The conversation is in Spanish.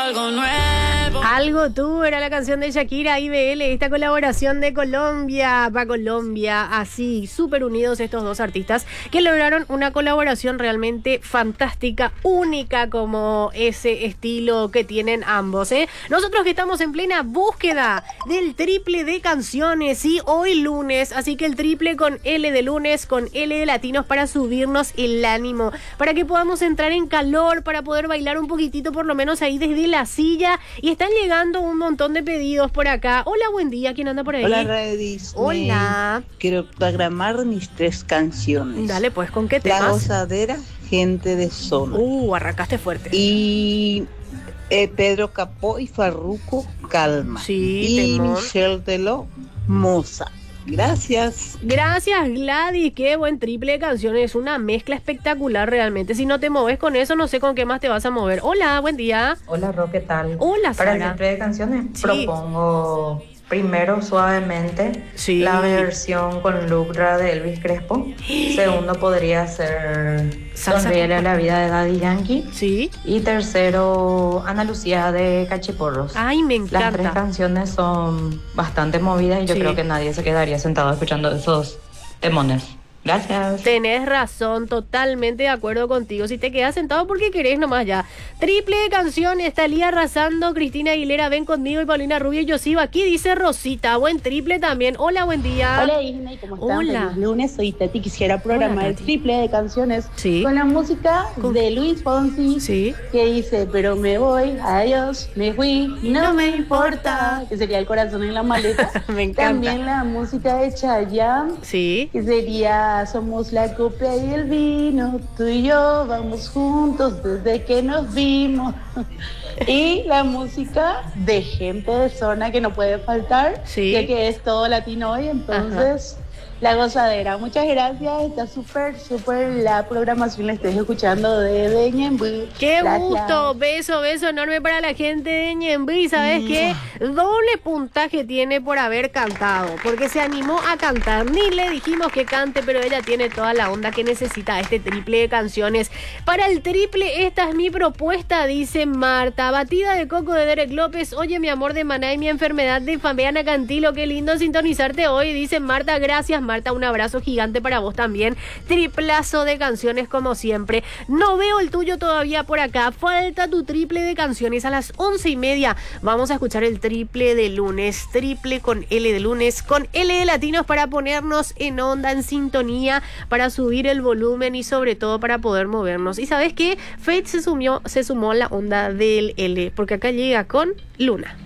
algo nuevo. Algo tú, era la canción de Shakira, IBL, esta colaboración de Colombia para Colombia, así, súper unidos estos dos artistas que lograron una colaboración realmente fantástica, única como ese estilo que tienen ambos, ¿eh? Nosotros que estamos en plena búsqueda del triple de canciones, y hoy lunes, así que el triple con L de lunes, con L de latinos para subirnos el ánimo, para que podamos entrar en calor, para poder bailar un poquitito por lo menos ahí desde la silla. Y están llegando un montón de pedidos por acá. Hola, buen día, ¿quién anda por ahí? Hola, Radio Disney. Hola. Quiero programar mis 3 canciones. Dale, pues, ¿con qué La temas? Gozadera, Gente de Zona. Arrancaste fuerte. Y Pedro Capó y Farruko, Calma. Sí, y temón. Michelle Teló, Moza. Gracias. Gracias, Gladys, qué buen triple de canciones, una mezcla espectacular realmente. Si no te moves con eso, no sé con qué más te vas a mover. Hola, buen día. Hola, Ro, ¿qué tal? Hola, Para Sara. el triple de canciones Sí. propongo primero Suavemente, Sí. la versión con Lucra de Elvis Crespo. Segundo podría ser Salsa Sonríele a con- la vida de Daddy Yankee. Sí. Y tercero, Ana Lucía de Cachiporros. Ay, me Las 3 encanta. canciones son bastante movidas y yo Sí. creo que nadie se quedaría sentado escuchando esos temones. Gracias. Tenés razón, totalmente de acuerdo contigo. Si te quedas sentado porque querés nomás ya. Triple de canciones, Talía arrasando, Cristina Aguilera, ven conmigo, y Paulina Rubio y yo sigo aquí, dice Rosita. Buen triple también. Hola, buen día. Hola Disney, ¿cómo están? Hola. Feliz lunes, soy Tati. Quisiera programar Hola, el Tati. triple de canciones Sí. con la música Con- de Luis Fonsi, Sí. que dice, pero me voy, adiós, me fui, y no me importa, que sería El corazón en la maleta. Me encanta. También la música de Chayanne, Sí. que sería Somos la copia y el vino, tú y yo vamos juntos desde que nos vimos. Y la música de Gente de Zona, que no puede faltar, Sí. ya que es todo latino hoy, entonces La Gozadera. Muchas gracias, está súper la programación, la estoy escuchando de Ñemby. ¡Qué Gracias. gusto! Beso enorme para la gente de Ñemby. ¿Sabes qué? Doble puntaje tiene por haber cantado, porque se animó a cantar. Ni le dijimos que cante, pero ella tiene toda la onda que necesita este triple de canciones. Para el triple, esta es mi propuesta, dice Marta. Batida de coco de Derek López. Oye, mi amor de Maná y mi enfermedad de Fabiana Cantilo. Qué lindo sintonizarte hoy, dice Marta. Gracias, Marta, un abrazo gigante para vos también. Triplazo de canciones como siempre. No veo el tuyo todavía por acá. Falta tu triple de canciones. A las 11:30 vamos a escuchar el triple de lunes. Triple con L de lunes, con L de latinos, para ponernos en onda, en sintonía, para subir el volumen y sobre todo para poder movernos. ¿Y sabes qué? Fate se sumó a la onda del L, porque acá llega con Luna.